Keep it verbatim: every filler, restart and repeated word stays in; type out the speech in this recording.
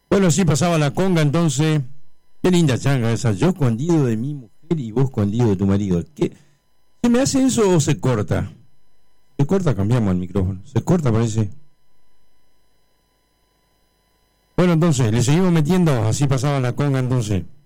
Bueno, así pasaba la conga entonces. Qué linda changa esa. Yo escondido de mi mujer y vos escondido de tu marido. ¿Qué? ¿Se me hace eso o se corta? Se corta, cambiamos el micrófono. Se corta, parece. Bueno, entonces, le seguimos metiendo. Así pasaba la conga entonces.